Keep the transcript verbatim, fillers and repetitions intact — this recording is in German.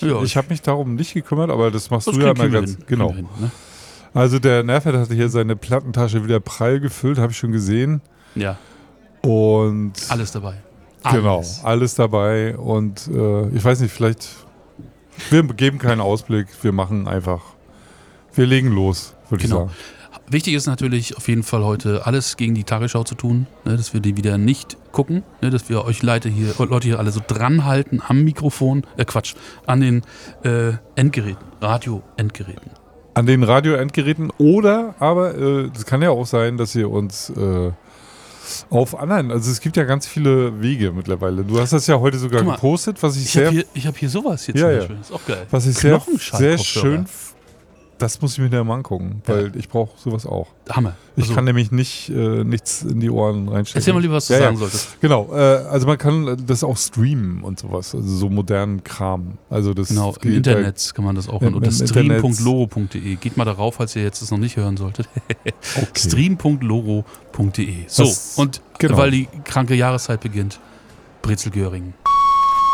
Ja, ich habe mich darum nicht gekümmert, aber das machst das du ja kriegen mal wir ganz hin, genau. kriegen wir hin, ne? Also der Nerfhead hatte hier seine Plattentasche wieder prall gefüllt, habe ich schon gesehen. Ja, Und alles dabei. genau, Alles. alles dabei. Und äh, ich weiß nicht, vielleicht, wir geben keinen Ausblick, wir machen einfach, wir legen los, würde Genau. ich sagen. Wichtig ist natürlich auf jeden Fall heute alles gegen die Tagesschau zu tun, ne, dass wir die wieder nicht gucken, ne, dass wir euch Leute hier, Leute hier alle so dranhalten am Mikrofon, äh Quatsch, an den äh, Endgeräten, Radio-Endgeräten. An den Radio-Endgeräten oder, aber es äh, kann ja auch sein, dass ihr uns äh, auf anderen, also es gibt ja ganz viele Wege mittlerweile. Du hast das ja heute sogar Guck mal, gepostet, was ich, Ich sehr, habe hier, ich hab hier sowas hier Ja, zum ja. Beispiel, das ist auch geil. was ich sehr, Knochenschall- sehr Kopfhörer. schön, das muss ich mir dann mal angucken, weil Ja. ich brauche sowas auch. Hammer. Ich Also, kann nämlich nicht äh, nichts in die Ohren reinstecken. erzähl mal lieber, was du Ja, sagen ja. solltest. Genau, äh, also man kann das auch streamen und sowas, also so modernen Kram. Also das Genau, im geht Internet kann man das auch Im- hören. Unter im stream Internet. punkt loro punkt de. Geht mal darauf, falls ihr jetzt das noch nicht hören solltet. Okay. stream punkt loro punkt de. So, Das- und genau. weil die kranke Jahreszeit beginnt, Brezel Göring.